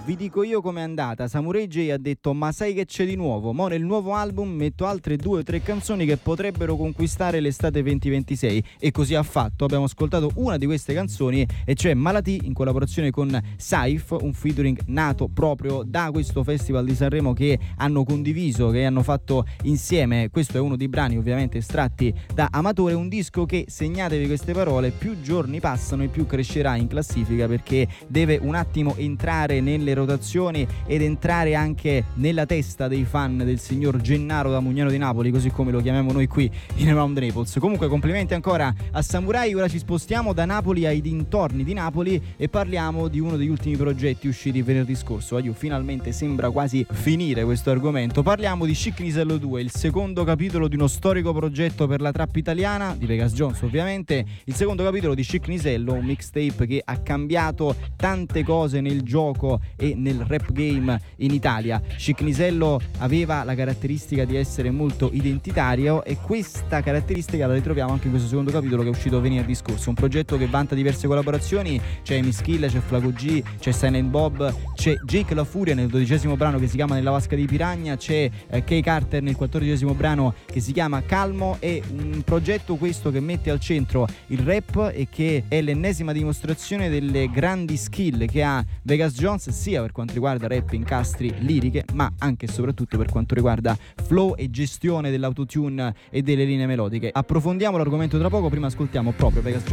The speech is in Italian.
Vi dico io com'è andata. Samurai J ha detto: ma sai che c'è di nuovo? Mo nel nuovo album metto altre 2 o 3 canzoni che potrebbero conquistare l'estate 2026, e così ha fatto. Abbiamo ascoltato una di queste canzoni, e cioè Malati in collaborazione con Saif, un featuring nato proprio da questo Festival di Sanremo che hanno condiviso, che hanno fatto insieme. Questo è uno dei brani ovviamente estratti da Amatore, un disco che, segnatevi queste parole, più giorni passano e più crescerà in classifica, perché deve un attimo entrare nelle rotazioni ed entrare anche nella testa dei fan del signor Gennaro da Mugnano di Napoli, così come lo chiamiamo noi qui in Around Naples. Comunque complimenti ancora a Samurai. Ora ci spostiamo da Napoli ai dintorni di Napoli e parliamo di uno degli ultimi progetti usciti venerdì scorso. Finalmente sembra quasi finire questo argomento. Parliamo di Chic Nisello 2, il secondo capitolo di uno storico progetto per la trap italiana di Vegas Jones, ovviamente. Il secondo capitolo di Chic Nisello, un mixtape che ha cambiato tante cose nel gioco e nel rap game in Italia. Chic Nisello aveva la caratteristica di essere molto identitario, e questa caratteristica la ritroviamo anche in questo secondo capitolo che è uscito venerdì scorso. Un progetto che vanta diverse collaborazioni: c'è Miskill, c'è Flaco G, c'è Silent Bob, c'è Jake La Furia nel 12° brano che si chiama Nella vasca di Piragna, c'è Kay Carter nel 14° brano che si chiama Calmo. È un progetto questo che mette al centro il rap e che è l'ennesima dimostrazione delle grandi skill che ha Vegas Jones, sia per quanto riguarda rap, incastri, liriche, ma anche e soprattutto per quanto riguarda flow e gestione dell'autotune e delle linee melodiche. Approfondiamo l'argomento tra poco, prima ascoltiamo proprio Vegas Jones.